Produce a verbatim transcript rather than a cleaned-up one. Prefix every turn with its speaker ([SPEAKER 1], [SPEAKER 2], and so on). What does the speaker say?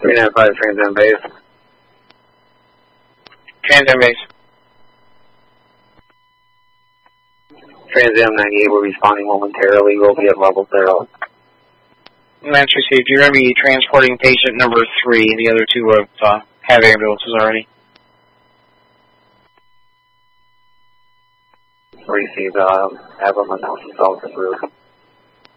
[SPEAKER 1] three nine five, Trans Am base.
[SPEAKER 2] Trans Am base.
[SPEAKER 1] Trans Am ninety-eight, we're responding momentarily. We'll be at level zero.
[SPEAKER 2] That's received. You're going to be transporting patient number three. The other two have, uh, have ambulances already.
[SPEAKER 1] Received, uh, have them announce themselves as route.